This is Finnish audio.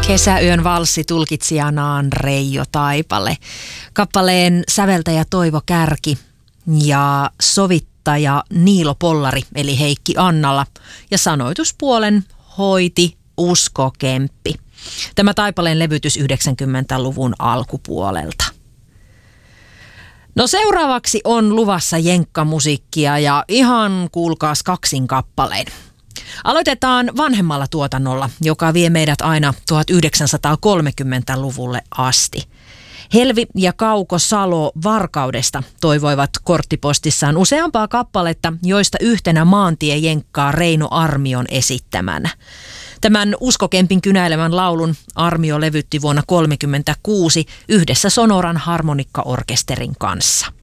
Kesäyön valssi tulkitsijanaan Reijo Taipale. Kappaleen säveltäjä Toivo Kärki ja sovittaja Niilo Pollari eli Heikki Annala ja sanoituspuolen hoiti Usko Kemppi. Tämä Taipaleen levytys 90-luvun alkupuolelta. No seuraavaksi on luvassa jenkkamusiikkia ja ihan kuulkaas kaksin kappaleen. Aloitetaan vanhemmalla tuotannolla, joka vie meidät aina 1930-luvulle asti. Helvi ja Kauko Salo Varkaudesta toivoivat korttipostissaan useampaa kappaletta, joista yhtenä maantiejenkkaa Reino Armion esittämänä. Tämän Usko Kempin kynäilemän laulun Armio levytti vuonna 1936 yhdessä Sonoran harmonikkaorkesterin kanssa.